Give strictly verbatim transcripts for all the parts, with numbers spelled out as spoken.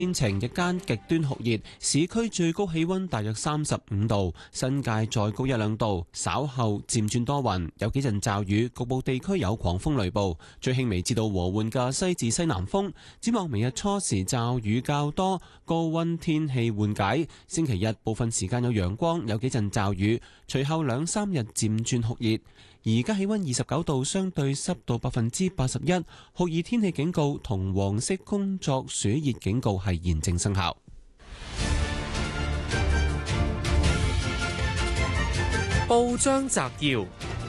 天晴，日間極端酷熱，市區最高氣溫大約三十五度，新界再高一兩度。稍後漸轉多雲，有幾陣驟雨，局部地區有狂風雷暴，最輕微至到和緩嘅西至西南風。展望明日初時驟雨較多，高溫天氣緩解。星期日部分時間有陽光，有幾陣驟雨，隨後兩三日漸轉酷熱。而家氣溫二十九度，相對濕度百分之八十一，酷熱天氣警告同黃色工作暑熱警告係現正生效。 報章摘要：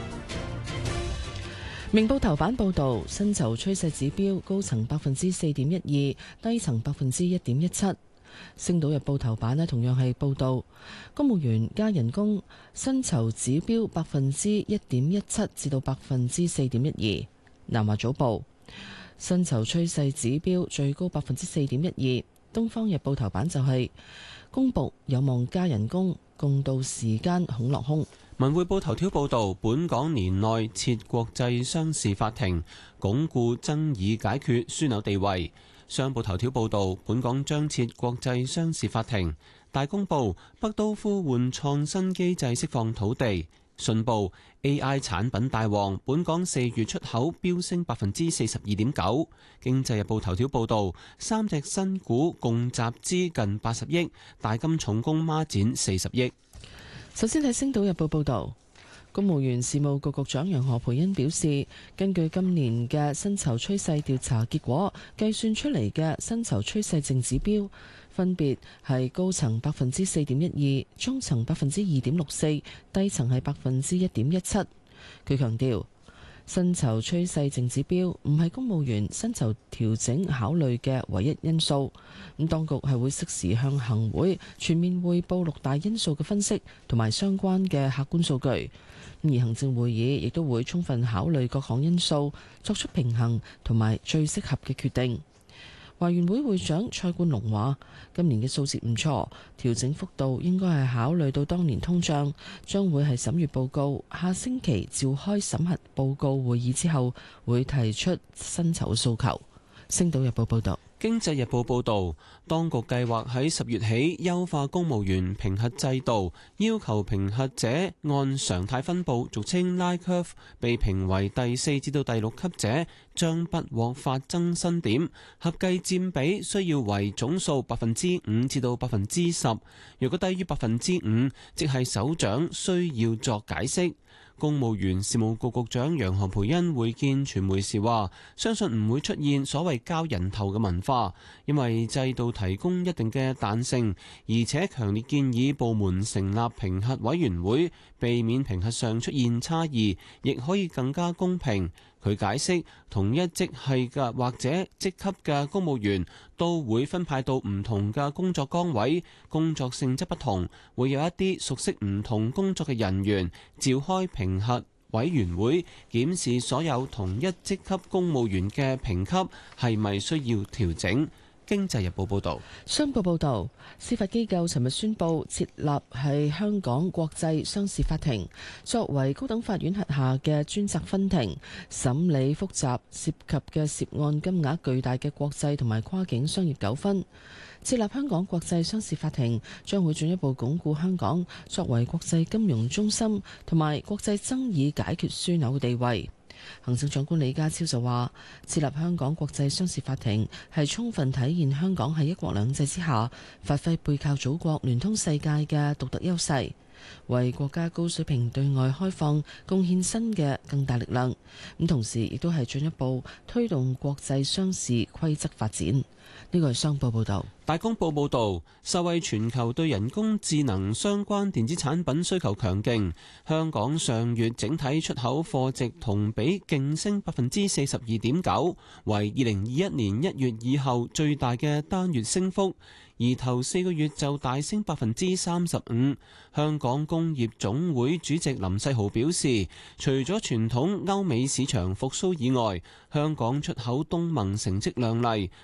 明報頭版報道，薪酬趨勢指標高層百分之四點一二，低層百分之一點一七。星島日報頭版呢，同樣係報道公務員加人工，薪酬指標百分之一點一七至到百分之四點一二。南華早報薪酬趨勢指標最高百分之四點一二。東方日報頭版就係公僕有望加人工，共度時間恐落空。 文匯報頭條報道，本港年內設國際商事法庭，鞏固爭議解決樞紐地位。商報頭條報道，本港將設國際商事法庭。大公報北都呼喚創新機制釋放土地。信報 A I 產品大旺，本港四月出口飆升百分之四十二點九。經濟日報頭條報道，三隻新股共集資近八十億，大金重工孖展四十億。 首先睇《星島日報》報道。公務員事務局局長楊何蓓茵表示，根據今年嘅薪酬趨勢調查結果，計算出嚟嘅薪酬趨勢淨指標分別係高層百分之四點一二，中層百分之二點六四，低層係百分之一點一七。佢強調，薪酬趨勢淨指標唔係公務員薪酬調整考慮嘅唯一因素。咁當局係會適時向行會全面匯報六大因素嘅分析同埋相關嘅客觀數據。而行政會議亦都會充分考慮各項因素，作出平衡同埋最適合嘅決定。華員會會長蔡冠龍話：今年嘅數字唔錯，調整幅度應該係考慮到當年通脹，將會係審閱報告，下星期召開審核報告會議之後，會提出薪酬訴求。星島日報報道。 經濟日報報導，當局計劃喺十月起優化公務員評核制度，要求評核者按常態分佈，俗稱 Line Curve，被評為第四至到第六級者將不獲發增薪點，合計佔比需要為總數百分之五至到百分之十。如果低於百分之五，即係首長需要作解釋。公務員事務局局長楊何蓓茵會見傳媒時話，相信唔會出現所謂交人頭嘅文化，因為制度提供一定嘅彈性，而且強烈建議部門成立評核委員會，避免評核上出現差異，亦可以更加公平。佢解釋，同一職系嘅或者職級嘅公務員都會分派到唔同嘅工作崗位，工作性質不同，會有一啲熟悉唔同工作嘅人員召開評核委員會，檢視所有同一職級公務員嘅評級係咪需要調整。經濟日報報道， 商報報道，司法機構尋日宣布設立係香港國際商事法庭，作為高等法院轄下嘅專責分庭，審理複雜涉及嘅涉案金額巨大嘅國際同埋跨境商業糾紛。設立香港國際商事法庭將會進一步鞏固香港作為國際金融中心同埋國際爭議解決樞紐嘅地位。行政長官李家超就話，設立香港國際商事法庭係充分體現香港喺一國兩制之下發揮背靠祖國、聯通世界嘅獨特優勢，為國家高水平對外開放貢獻新嘅更大力量。咁同時亦都係進一步推動國際商事規則發展。呢個係商報報導。 大公報報導，受惠全球對人工智能相關電子產品需求強勁，香港上月整體出口貨值同比勁升百分之四十二點九，為二零二一年一月以後最大嘅單月升幅。而頭四個月就大升百分之三十五。香港工業總會主席林世豪表示，除咗傳統歐美市場復甦以外，香港出口東盟成績亮麗，例如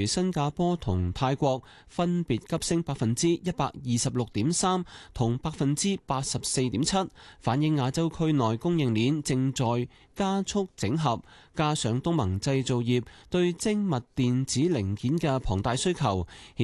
新加坡同泰國，分別急升百分之一百二十六點三同百分之八十四點七，反映亞洲區內供應鏈正在加速整合，加上東盟製造業對精密電子零件嘅龐大需求，